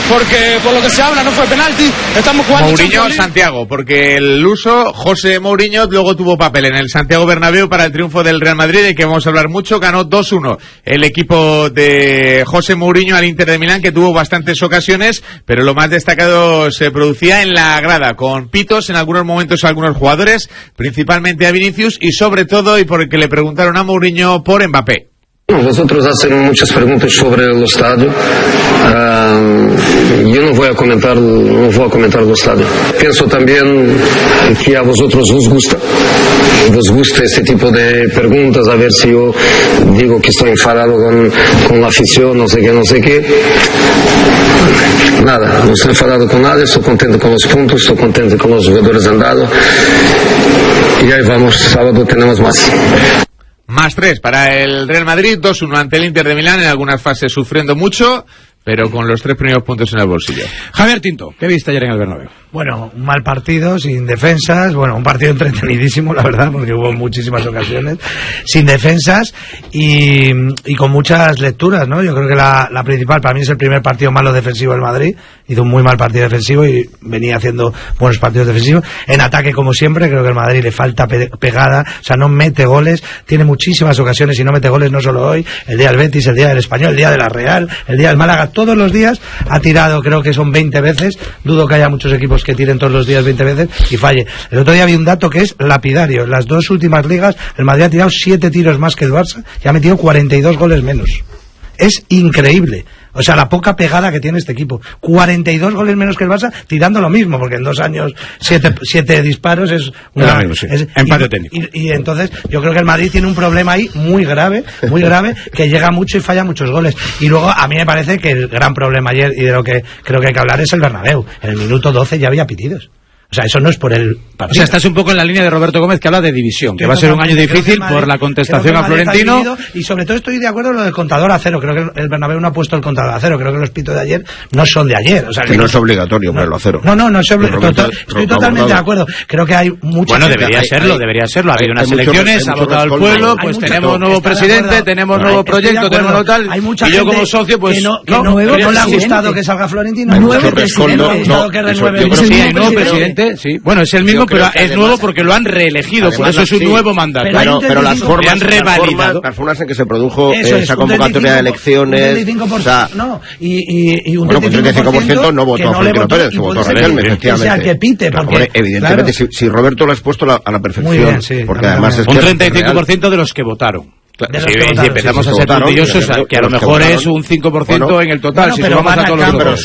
porque por lo que se habla no fue penalti. Estamos jugando Mourinho Santiago, porque el luso José Mourinho luego tuvo papel en el Santiago Bernabéu para el triunfo del Real Madrid, de que vamos a hablar mucho. Ganó 2-1 el equipo de José Mourinho al Inter de Milán, que tuvo bastantes ocasiones, pero lo más destacado se producía en la grada, con pitos en algunos momentos a algunos jugadores, principalmente a Vinicius, y sobre todo, y porque le preguntaron a Mourinho por Mbappé. Vosotros hacen muchas preguntas sobre el estadio. Yo no voy a comentar el estadio. Pienso también que a vosotros os gusta ese tipo de preguntas, a ver si yo digo que estoy enfadado con la afición, no sé qué. Nada, no estoy enfadado con nada, estoy contento con los puntos, estoy contento con los jugadores han dado. Y ahí vamos, sábado tenemos más. Más 3 para el Real Madrid, 2-1 ante el Inter de Milán, en algunas fases sufriendo mucho, pero con los 3 primeros puntos en el bolsillo. Javier Tinto, ¿qué viste ayer en el Bernabéu? Bueno, un mal partido, sin defensas, un partido entretenidísimo, la verdad, porque hubo muchísimas ocasiones, sin defensas y con muchas lecturas, ¿no? Yo creo que la principal, para mí es el primer partido malo defensivo del Madrid, hizo un muy mal partido defensivo y venía haciendo buenos partidos defensivos. En ataque, como siempre, creo que al Madrid le falta pegada, o sea, no mete goles, tiene muchísimas ocasiones y no mete goles, no solo hoy, el día del Betis, el día del Español, el día de la Real, el día del Málaga, todos los días ha tirado, creo que son 20 veces, dudo que haya muchos equipos que tiren todos los días 20 veces y falle. El otro día vi un dato que es lapidario. En las 2 últimas ligas el Madrid ha tirado 7 tiros más que el Barça y ha metido 42 goles menos. Es increíble. O sea, la poca pegada que tiene este equipo. 42 goles menos que el Barça, tirando lo mismo, porque en 2 años 7 disparos es una... empate técnico. Y entonces yo creo que el Madrid tiene un problema ahí muy grave, que llega mucho y falla muchos goles. Y luego a mí me parece que el gran problema ayer, y de lo que creo que hay que hablar, es el Bernabéu. En el minuto 12 ya había pitidos. O sea, eso no es por el partido. O sea, estás un poco en la línea de Roberto Gómez, que habla de división, que va a ser un año difícil por la contestación a Florentino. Y sobre todo estoy de acuerdo con lo del contador a cero. Creo que el Bernabéu no ha puesto el contador a cero. Creo que los pitos de ayer no son de ayer. O sea, que no es obligatorio ponerlo a cero. No es obligatorio. Estoy totalmente de acuerdo. Creo que hay mucha... Bueno, debería serlo. Ha habido unas elecciones, ha votado el pueblo, pues tenemos nuevo presidente, tenemos nuevo proyecto, tenemos tal. Y yo como socio, pues... no le ha gustado que salga Florentino. Nuevo presidente. Sí, hay nuevo presidente, sí. Bueno, es el mismo, pero es nuevo porque lo han reelegido, por eso es un nuevo mandato. Pero las formas, han revalidado. Las formas en que se produjo esa convocatoria de elecciones, un 35%, no, y un 35% no votó a Florentino Pérez, votó a Riquelme, efectivamente. O sea, que pite, porque evidentemente, si Roberto lo has puesto a la perfección, porque además es un 35% de los que votaron. Si empezamos a ser puntillosos, que a lo mejor es un 5% en el total, si sumamos a todos los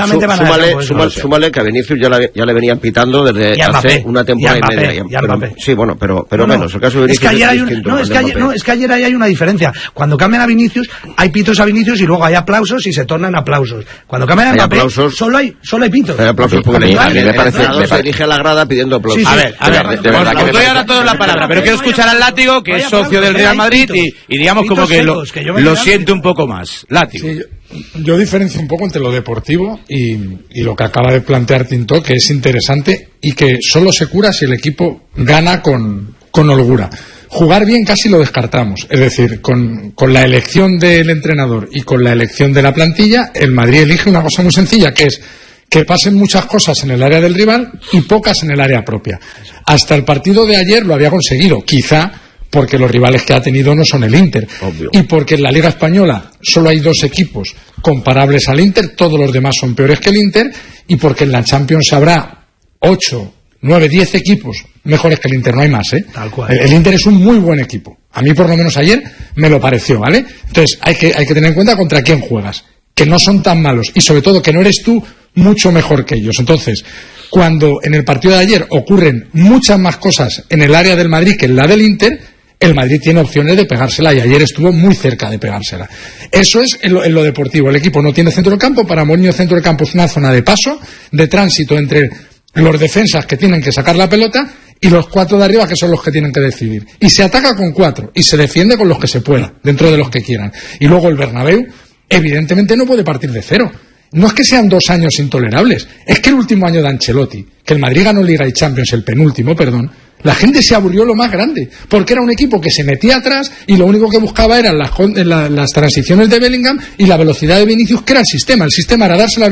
grupos. Súmale que a Vinicius ya le venían pitando desde hace una temporada y media. Sí, bueno, pero menos. El caso de Vinicius es distinto. Es que ayer ahí hay una diferencia. Cuando cambian a Vinicius, hay pitos a Vinicius y luego hay aplausos y se tornan aplausos. Cuando cambian a Mbappé, solo hay pitos. Hay aplausos porque me parece se dirige a la grada pidiendo aplausos. A ver, os doy ahora toda la palabra, pero quiero escuchar al Látigo, que es socio del Real Madrid y digamos como que lo siente un poco más. Látigo. Sí, yo diferencio un poco entre lo deportivo y lo que acaba de plantear Tinto, que es interesante y que solo se cura si el equipo gana con holgura. Jugar bien casi lo descartamos, es decir, con la elección del entrenador y con la elección de la plantilla, el Madrid elige una cosa muy sencilla, que es que pasen muchas cosas en el área del rival y pocas en el área propia. Hasta el partido de ayer lo había conseguido, quizá porque los rivales que ha tenido no son el Inter. Obvio. Y porque en la Liga Española solo hay 2 equipos comparables al Inter, todos los demás son peores que el Inter, y porque en la Champions habrá 8, 9, 10 equipos mejores que el Inter, no hay más, ¿eh? Tal cual. El Inter es un muy buen equipo. A mí por lo menos ayer me lo pareció, ¿vale? Entonces hay que tener en cuenta contra quién juegas, que no son tan malos, y sobre todo que no eres tú mucho mejor que ellos. Entonces, cuando en el partido de ayer ocurren muchas más cosas en el área del Madrid que en la del Inter, el Madrid tiene opciones de pegársela y ayer estuvo muy cerca de pegársela. Eso es en lo deportivo. El equipo no tiene centro del campo. Para Mourinho el centro del campo es una zona de paso, de tránsito entre los defensas que tienen que sacar la pelota y los 4 de arriba que son los que tienen que decidir. Y se ataca con 4 y se defiende con los que se pueda, dentro de los que quieran. Y luego el Bernabéu evidentemente no puede partir de cero. No es que sean 2 años intolerables, es que el último año de Ancelotti, que el Madrid ganó Liga y Champions, el penúltimo, la gente se aburrió lo más grande, porque era un equipo que se metía atrás y lo único que buscaba eran las transiciones de Bellingham y la velocidad de Vinicius, que era el sistema era darse la